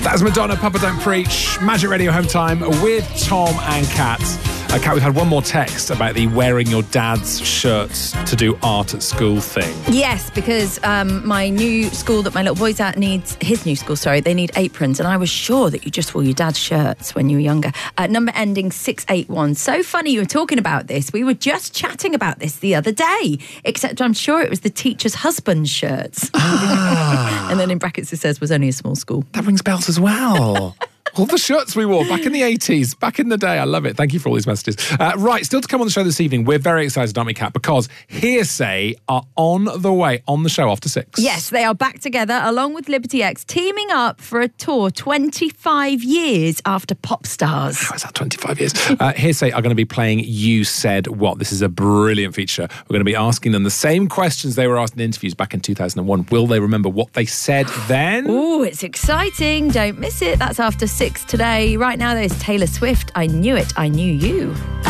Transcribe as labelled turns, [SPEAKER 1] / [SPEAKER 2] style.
[SPEAKER 1] That's Madonna, Papa Don't Preach, Magic Radio Home Time with Tom and Kat. Kat, we've had one more text about the wearing your dad's shirts to do art at school thing.
[SPEAKER 2] Yes, because my new school that my little boy's at needs, his new school, sorry, they need aprons. And I was sure that you just wore your dad's shirts when you were younger. Number ending 681. So funny you were talking about this. We were just chatting about this the other day, except I'm sure it was the teacher's husband's shirts. And then in brackets it says was only a small school.
[SPEAKER 1] That rings bells as well. All the shirts we wore back in the 80s, back in the day. I love it. Thank you for all these messages. Right, still to come on the show this evening. We're very excited, aren't we, Kat? Because Hearsay are on the way on the show after 6.
[SPEAKER 2] Yes, they are back together along with Liberty X, teaming up for a tour 25 years after Pop Stars.
[SPEAKER 1] How is that 25 years? Hearsay are going to be playing You Said What. This is a brilliant feature. We're going to be asking them the same questions they were asked in interviews back in 2001. Will they remember what they said then?
[SPEAKER 2] Oh, it's exciting. Don't miss it. That's after 6 today. Right now, there's Taylor Swift. I Knew It, I Knew You.